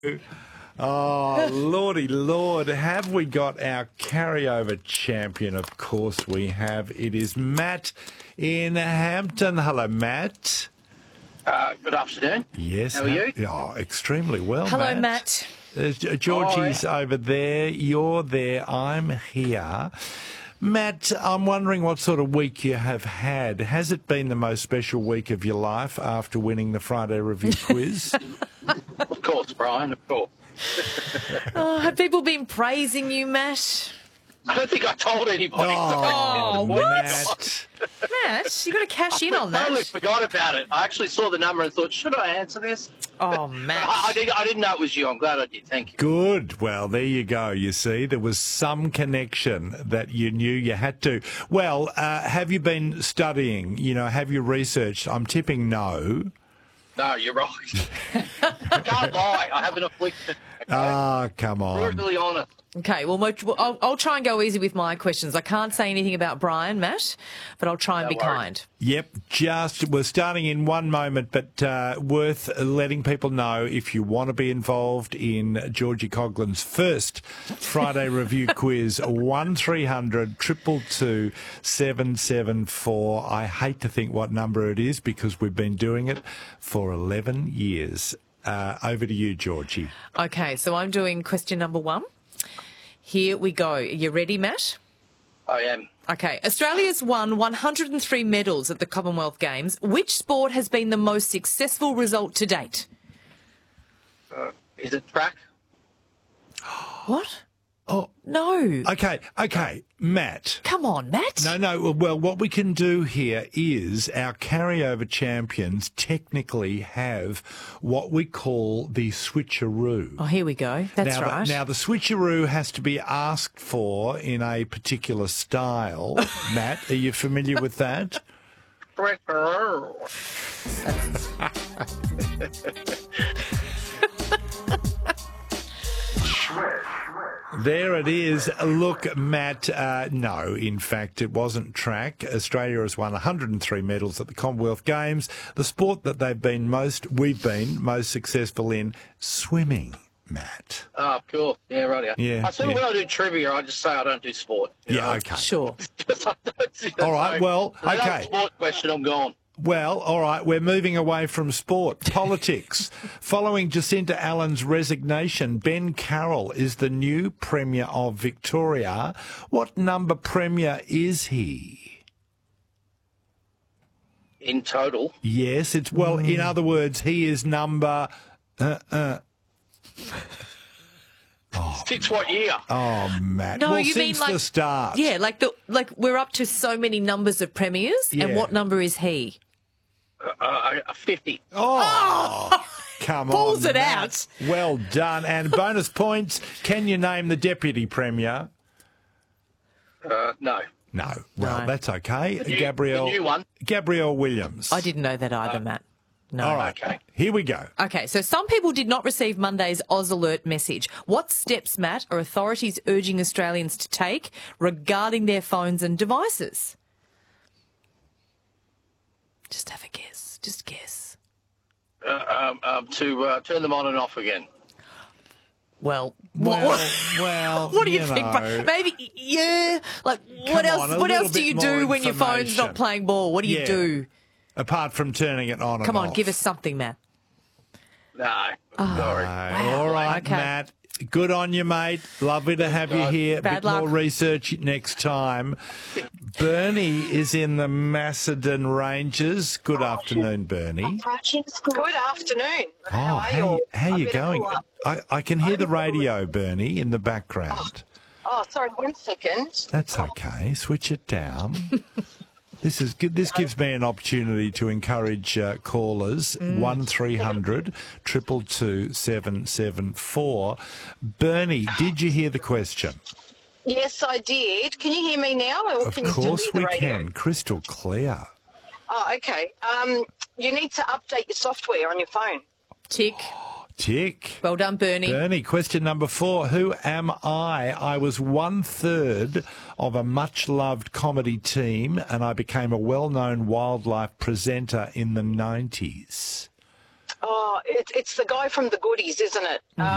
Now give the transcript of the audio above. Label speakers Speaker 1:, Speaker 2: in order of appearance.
Speaker 1: Oh, lordy lord, have we got our carryover champion? Of course we have. It is Matt in Hampton. Hello, Matt.
Speaker 2: Good afternoon.
Speaker 1: Yes.
Speaker 2: How are you?
Speaker 1: Oh, extremely well,
Speaker 3: Hello, Matt.
Speaker 1: Georgie's over there. You're there. I'm here. Matt, I'm wondering what sort of week you have had. Has it been the most special week of your life after winning the Friday Review quiz?
Speaker 2: Of course, Brian, of course.
Speaker 3: Oh, have people been praising you, Matt?
Speaker 2: I don't think I told anybody.
Speaker 3: Oh, what?
Speaker 1: Matt.
Speaker 3: Matt, you got to cash in on
Speaker 2: I totally
Speaker 3: that.
Speaker 2: forgot about it. I actually saw the number and thought, should I answer this?
Speaker 3: Oh, Matt.
Speaker 2: I didn't know it was you. I'm glad I did. Thank you.
Speaker 1: Good. Well, there you go. You see, there was some connection that you knew you had to. Well, have you been studying? You know, have you researched? I'm tipping no.
Speaker 2: No, you're right. I can't lie. I have an affliction. Okay?
Speaker 1: Ah, come on.
Speaker 2: Brutally honest.
Speaker 3: Okay, well, I'll try and go easy with my questions. I can't say anything about Brian, Matt, but I'll try and be kind.
Speaker 1: Yep, we're starting in one moment, but worth letting people know if you want to be involved in Georgie Coughlin's first Friday Review quiz, 1300 222 774. I hate to think what number it is because we've been doing it for 11 years. Over to you, Georgie.
Speaker 3: Okay, so I'm doing question number 1. Here we go. Are you ready, Matt?
Speaker 2: I am.
Speaker 3: Okay. Australia's won 103 medals at the Commonwealth Games. Which sport has been the most successful result to date?
Speaker 2: Is it track?
Speaker 3: What?
Speaker 1: Oh,
Speaker 3: No.
Speaker 1: okay, Matt.
Speaker 3: Come on, Matt.
Speaker 1: No. Well, what we can do here is our carryover champions technically have what we call the switcheroo.
Speaker 3: Oh, here we go. That's right.
Speaker 1: Now, the switcheroo has to be asked for in a particular style. Matt, are you familiar with that? There it is. Look, Matt, no, in fact, it wasn't track. Australia has won 103 medals at the Commonwealth Games. The sport that we've been most successful in, swimming, Matt.
Speaker 2: Oh, cool. Yeah, right.
Speaker 1: Yeah,
Speaker 2: I think when I do trivia, I just say I don't do sport.
Speaker 1: Yeah, okay.
Speaker 3: Sure.
Speaker 1: All right, well, okay.
Speaker 2: Sport question, I'm gone.
Speaker 1: Well, all right, we're moving away from sport. Politics. Following Jacinta Allen's resignation, Ben Carroll is the new Premier of Victoria. What number Premier is he?
Speaker 2: In total?
Speaker 1: Yes, in other words, he is number...
Speaker 2: 6 what year?
Speaker 1: Oh, Matt.
Speaker 3: No,
Speaker 1: well,
Speaker 3: you mean
Speaker 1: since
Speaker 3: like
Speaker 1: the start.
Speaker 3: Yeah, like we're up to so many numbers of premiers,
Speaker 1: Yeah.
Speaker 3: and what number is he?
Speaker 2: 50.
Speaker 1: Oh, come on,
Speaker 3: Pulls it
Speaker 1: Matt.
Speaker 3: out.
Speaker 1: Well done. And bonus points, can you name the Deputy Premier?
Speaker 2: No.
Speaker 1: No. Well,
Speaker 3: No.
Speaker 1: that's okay.
Speaker 2: The new one.
Speaker 1: Gabrielle Williams.
Speaker 3: I didn't know that either, Matt. No.
Speaker 1: All right.
Speaker 2: Okay.
Speaker 1: Here we go.
Speaker 3: Okay, so some people did not receive Monday's Oz Alert message. What steps, Matt, are authorities urging Australians to take regarding their phones and devices? Just have a guess. Just guess.
Speaker 2: To turn them on and off again.
Speaker 3: Well,
Speaker 1: Well,
Speaker 3: what do you think?
Speaker 1: know.
Speaker 3: Maybe, yeah. Like,
Speaker 1: Come
Speaker 3: what
Speaker 1: on,
Speaker 3: else?
Speaker 1: a
Speaker 3: What
Speaker 1: little
Speaker 3: else do
Speaker 1: bit
Speaker 3: you
Speaker 1: more
Speaker 3: do when your phone's not
Speaker 1: information.
Speaker 3: playing ball? What do you
Speaker 1: Yeah.
Speaker 3: do?
Speaker 1: Apart from turning it on
Speaker 3: Come
Speaker 1: and
Speaker 3: on,
Speaker 1: off.
Speaker 3: give us something, Matt.
Speaker 2: No. Sorry.
Speaker 1: All right,
Speaker 3: Okay.
Speaker 1: Matt. Good on you, mate. Lovely to have you here. A
Speaker 3: Bad
Speaker 1: bit more
Speaker 3: luck.
Speaker 1: research next time. Bernie is in the Macedon Ranges. Good afternoon, Bernie.
Speaker 4: Good afternoon.
Speaker 1: Oh, how you going? I can hear the radio, Bernie, in the background.
Speaker 4: Oh, sorry, 1 second.
Speaker 1: That's okay. Switch it down. This is good. This gives me an opportunity to encourage callers 1300 222 774. Bernie, did you hear the question?
Speaker 4: Yes, I did. Can you hear me now? Or
Speaker 1: Of
Speaker 4: can you still
Speaker 1: course
Speaker 4: hear
Speaker 1: we
Speaker 4: the radio?
Speaker 1: can. Crystal clear.
Speaker 4: Oh, okay. You need to update your software on your phone.
Speaker 3: Tick.
Speaker 1: Tick.
Speaker 3: Well done, Bernie.
Speaker 1: Bernie, question number 4. Who am I? I was 1/3 of a much-loved comedy team and I became a well-known wildlife presenter in the 90s.
Speaker 4: Oh, it's the guy from The Goodies, isn't it?